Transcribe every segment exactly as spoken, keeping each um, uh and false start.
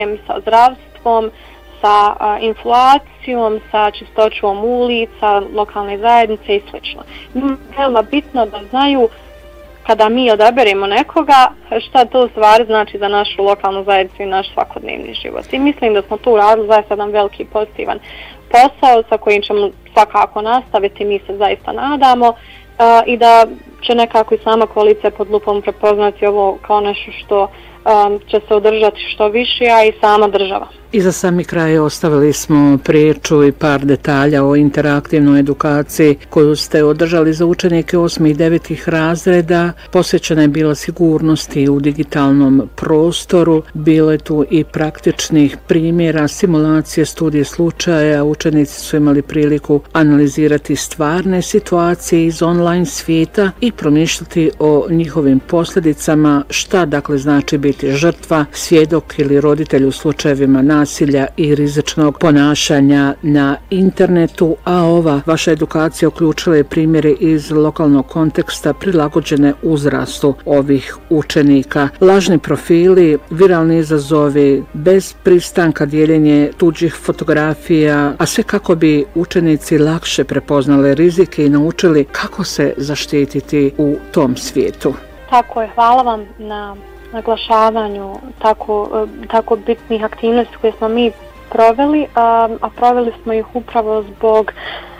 sa zdravstvom, sa a, inflacijom, sa čistoćom ulica, lokalne zajednice i slično. Veoma bitno da znaju kada mi odaberemo nekoga šta to u stvari znači za našu lokalnu zajednicu i naš svakodnevni život. I mislim da smo tu uradili zaista jedan veliki pozitivan posao sa kojim ćemo svakako nastaviti, mi se zaista nadamo uh, i da će nekako i sama koalicija pod lupom prepoznati ovo kao nešto što um, će se održati što više, a i sama država. I za sami kraj ostavili smo priču i par detalja o interaktivnoj edukaciji koju ste održali za učenike osmih i devetih razreda. Posvećena je bila sigurnosti u digitalnom prostoru. Bilo je tu i praktičnih primjera, simulacije, studije slučaja. Učenici su imali priliku analizirati stvarne situacije iz online svijeta i promišljati o njihovim posljedicama, šta dakle znači biti žrtva, svjedok ili roditelj u slučajevima nasilja nasilja i rizičnog ponašanja na internetu, a ova vaša edukacija uključila je primjere iz lokalnog konteksta prilagođene uzrastu ovih učenika. Lažni profili, viralni izazovi, bez pristanka dijeljenje tuđih fotografija, a sve kako bi učenici lakše prepoznali rizike i naučili kako se zaštititi u tom svijetu. Tako je, hvala vam na naglašavanju tako, tako bitnih aktivnosti koje smo mi proveli, a, a proveli smo ih upravo zbog,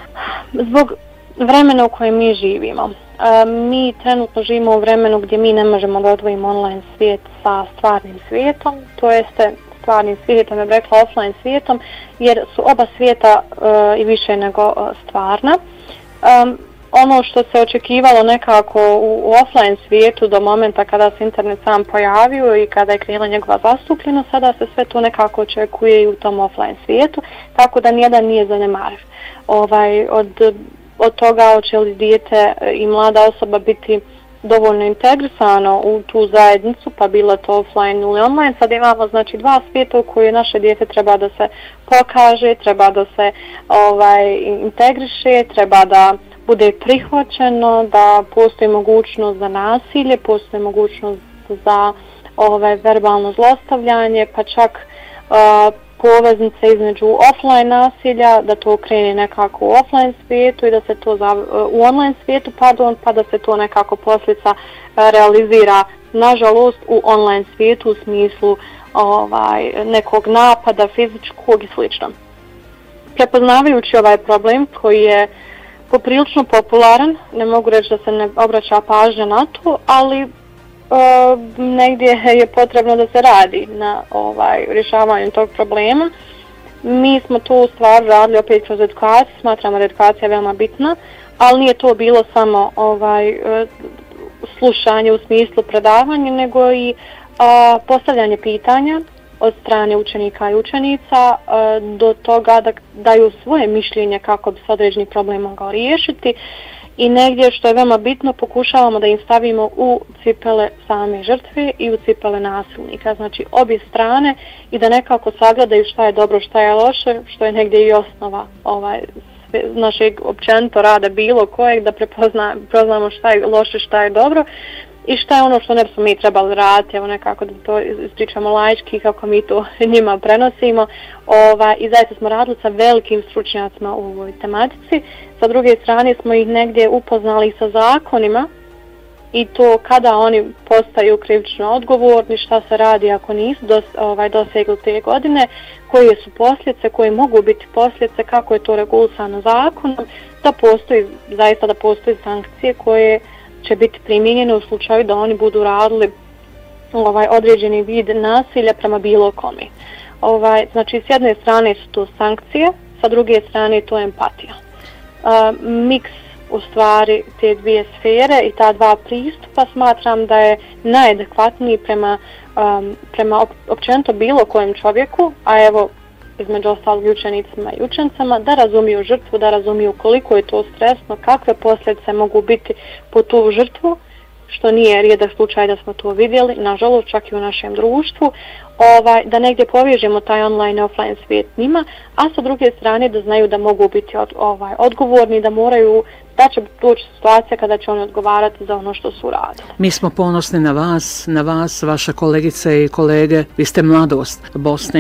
zbog vremena u kojem mi živimo. A, mi trenutno živimo u vremenu gdje mi ne možemo da odvojimo online svijet sa stvarnim svijetom, to jeste stvarnim svijetom, ja bih rekla offline svijetom, jer su oba svijeta a, i više nego a, stvarna. A, Ono što se očekivalo nekako u, u offline svijetu do momenta kada se internet sam pojavio i kada je krenula njegova zastupljenost, sada se sve to nekako očekuje i u tom offline svijetu, tako da nijedan nije zanemariv. Ovaj, od, od toga hoće li dijete i mlada osoba biti dovoljno integrisano u tu zajednicu, pa bilo to offline ili online. Sad imamo znači dva svijeta u koje naše dijete treba da se pokaže, treba da se ovaj, integriše, treba da bude prihvaćeno, da postoji mogućnost za nasilje, postoji mogućnost za ovaj, verbalno zlostavljanje, pa čak uh, poveznice između offline nasilja, da to krene nekako u offline svijetu i da se to za, uh, u online svijetu, pardon, pa da se to nekako posljedica uh, realizira nažalost u online svijetu u smislu ovaj, nekog napada, fizičkog i slično. Prepoznavajući ovaj problem koji je poprilično popularan, ne mogu reći da se ne obraća pažnja na to, ali e, negdje je potrebno da se radi na ovaj, rješavanju tog problema. Mi smo to u stvari radili opet kroz edukaciju, smatramo da edukacija je veoma bitna, ali nije to bilo samo ovaj, e, slušanje u smislu predavanja, nego i a, postavljanje pitanja od strane učenika i učenica do toga da daju svoje mišljenje kako bi se određeni problem mogao riješiti i negdje što je veoma bitno pokušavamo da im stavimo u cipele same žrtve i u cipele nasilnika, znači obje strane i da nekako sagledaju šta je dobro, šta je loše, što je negdje i osnova ovaj, našeg općenito rada bilo kojeg, da prepozna, prepoznamo šta je loše, šta je dobro. I šta je ono što ne bismo mi trebali raditi, evo nekako da to ispričamo laički kako mi to njima prenosimo. Ova, I zaista smo radili sa velikim stručnjacima u ovoj tematici. Sa druge strane smo ih negdje upoznali sa zakonima i to kada oni postaju krivično odgovorni, šta se radi ako nisu dos, ovaj, dosegli te godine, koje su posljedice, koje mogu biti posljedice, kako je to regulisano zakonom, da postoji, zaista da postoji sankcije koje će biti primijenjene u slučaju da oni budu radili ovaj, određeni vid nasilja prema bilo kome. Ovaj, znači, s jedne strane su to sankcije, sa druge strane je to empatija. Uh, miks u stvari te dvije sfere i ta dva pristupa smatram da je najadekvatniji prema, um, prema općenito bilo kojem čovjeku, a evo između ostalog učenicima i učenicama, da razumiju žrtvu, da razumiju koliko je to stresno, kakve posljedice mogu biti po tu žrtvu, što nije rijedak slučaj da smo to vidjeli, nažalost čak i u našem društvu, ovaj, da negdje povežemo taj online i offline svijet njima, a sa druge strane da znaju da mogu biti od, ovaj, odgovorni, da moraju, da će doći situacija kada će oni odgovarati za ono što su radili. Mi smo ponosni na vas, na vas, vaša kolegice i kolege, vi ste mladost Bosne